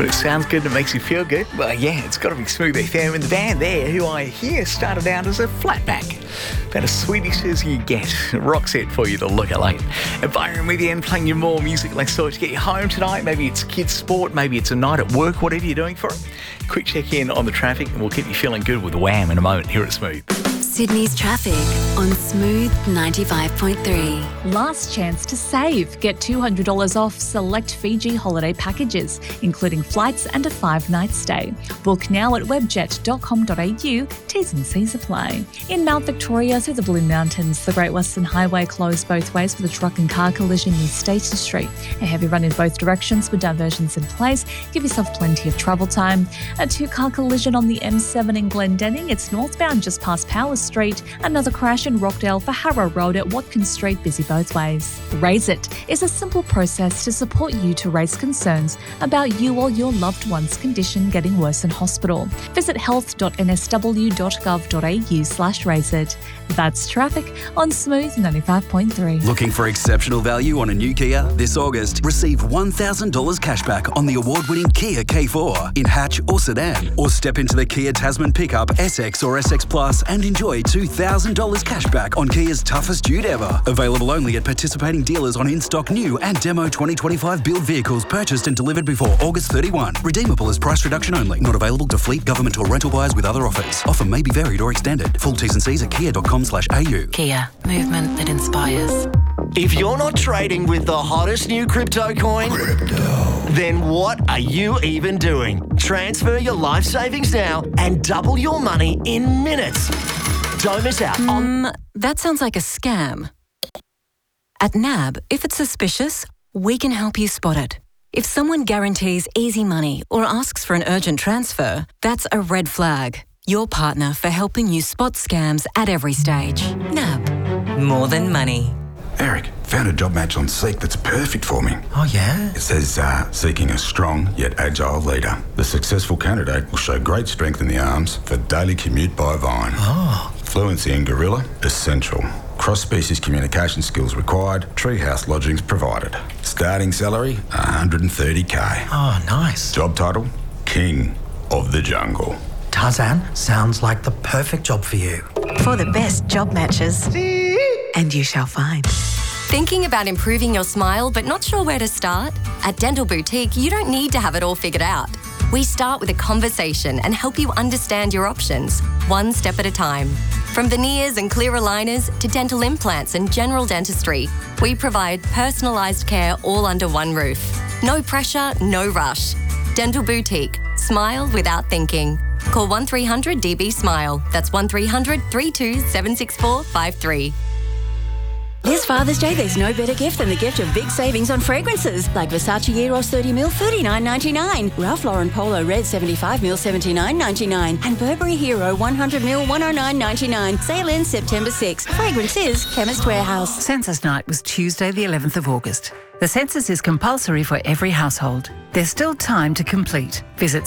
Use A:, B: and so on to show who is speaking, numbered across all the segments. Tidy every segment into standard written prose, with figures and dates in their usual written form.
A: When it sounds good and it makes you feel good, well, yeah, it's got to be Smooth FM. And the band there, who I hear started out as a flatback. About as Swedish as you get. Rock set for you to look at late. And Byron with you and playing you more music like so to get you home tonight. Maybe it's kids' sport, maybe it's a night at work, whatever you're doing for it. Quick check in on the traffic and we'll keep you feeling good with Wham in a moment here at Smooth.
B: Sydney's traffic on Smooth 95.3.
C: Last chance to save. Get $200 off select Fiji holiday packages, including flights and a 5-night stay. Book now at webjet.com.au. T's and C's apply. In Mount Victoria through the Blue Mountains, the Great Western Highway closed both ways with a truck and car collision near Station Street. A heavy run in both directions with diversions in place. Give yourself plenty of travel time. A 2-car collision on the M7 in Glendenning. It's northbound just past Powers Street. Another crash in Rockdale for Harrow Road at Watkins Street, busy both ways. Raise It is a simple process to support you to raise concerns about you or your loved one's condition getting worse in hospital. Visit health.nsw.gov.au/raiseit. That's traffic on Smooth 95.3.
D: Looking for exceptional value on a new Kia? This August, receive $1,000 cashback on the award-winning Kia K4 in hatch or sedan. Or step into the Kia Tasman pickup, SX or SX Plus and enjoy $2,000 cashback on Kia's toughest dude ever. Available only at participating dealers on in-stock new and demo 2025 build vehicles purchased and delivered before August 31. Redeemable as price reduction only. Not available to fleet, government or rental buyers with other offers. Offer may be varied or extended. Full T's and C's at kia.com/au.
B: Kia, movement that inspires.
E: If you're not trading with the hottest new crypto coin, then what are you even doing? Transfer your life savings now and double your money in minutes. Don't miss out on...
B: That sounds like a scam. At NAB, if it's suspicious, we can help you spot it. If someone guarantees easy money or asks for an urgent transfer, that's a red flag. Your partner for helping you spot scams at every stage. NAB.
F: More than money.
G: Eric, found a job match on Seek that's perfect for me.
F: Oh, yeah?
G: It says, seeking a strong yet agile leader. The successful candidate will show great strength in the arms for daily commute by Vine.
F: Oh.
G: Fluency in Gorilla, essential. Cross-species communication skills required. Treehouse lodgings provided. Starting salary, $130K.
F: Oh, nice.
G: Job title, King of the Jungle.
F: Tarzan, sounds like the perfect job for you.
H: For the best job matches. And you shall find.
I: Thinking about improving your smile but not sure where to start? At Dental Boutique, you don't need to have it all figured out. We start with a conversation and help you understand your options, one step at a time. From veneers and clear aligners to dental implants and general dentistry, we provide personalised care all under one roof. No pressure, no rush. Dental Boutique. Smile without thinking. Call 1300 DB Smile. That's 1300 32 764 53.
H: This Father's Day, there's no better gift than the gift of big savings on fragrances. Like Versace Eros 30ml, $39.99. Ralph Lauren Polo Red 75ml, $79.99. And Burberry Hero 100ml, $109.99. Sale ends September 6. Fragrance is Chemist Warehouse.
J: Census night was Tuesday, the 11th of August. The census is compulsory for every household. There's still time to complete. Visit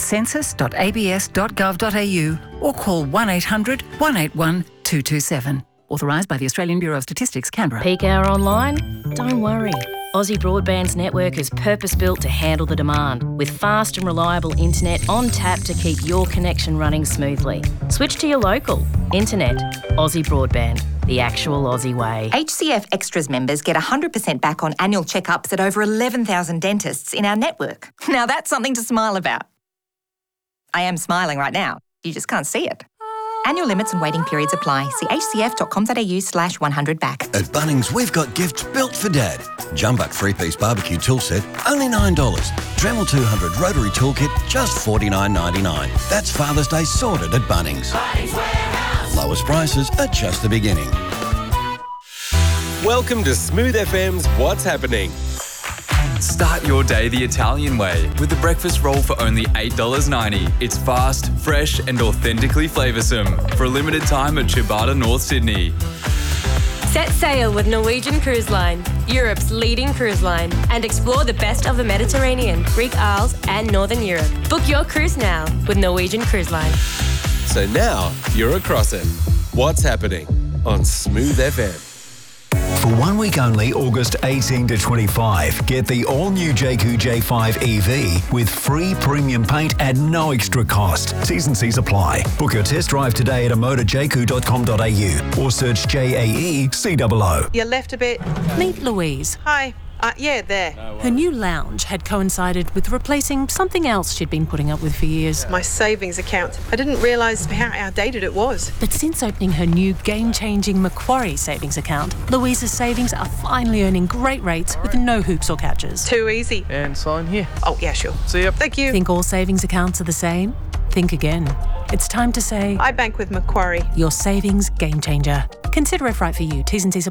J: census.abs.gov.au or call 1800 181 227. Authorised by the Australian Bureau of Statistics, Canberra.
K: Peak hour online? Don't worry. Aussie Broadband's network is purpose-built to handle the demand, with fast and reliable internet on tap to keep your connection running smoothly. Switch to your local. Internet. Aussie Broadband. The actual Aussie way.
L: HCF Extras members get 100% back on annual checkups at over 11,000 dentists in our network. Now that's something to smile about. I am smiling right now. You just can't see it. Annual limits and waiting periods apply. See hcf.com.au/100back.
M: At Bunnings, we've got gifts built for Dad. Jumbuck 3-piece barbecue tool set, only $9. Dremel 200 rotary toolkit, just $49.99. That's Father's Day sorted at Bunnings. Bunnings Warehouse. Lowest prices are just the beginning.
N: Welcome to Smooth FM's What's Happening.
O: Start your day the Italian way with the breakfast roll for only $8.90. It's fast, fresh and authentically flavoursome. For a limited time at Ciabatta, North Sydney.
P: Set sail with Norwegian Cruise Line, Europe's leading cruise line, and explore the best of the Mediterranean, Greek Isles and Northern Europe. Book your cruise now with Norwegian Cruise Line.
N: So now you're across it. What's Happening on Smooth FM.
Q: For 1 week only, August 18 to 25, get the all-new Jayco J5 EV with free premium paint at no extra cost. T's and C's apply. Book your test drive today at amotorjayco.com.au or search JAECOO.
R: You left a bit.
S: Meet Louise.
R: Hi. Yeah, there.
S: Her new lounge had coincided with replacing something else she'd been putting up with for years.
R: My savings account. I didn't realise how outdated it was.
S: But since opening her new game-changing Macquarie savings account, Louise's savings are finally earning great rates with no hoops or catches.
R: Too easy.
T: And sign here.
R: Oh, yeah, sure.
T: See ya.
R: Thank you.
S: Think all savings accounts are the same? Think again. It's time to say,
R: I bank with Macquarie.
S: Your savings game changer. Consider if right for you. T's and C's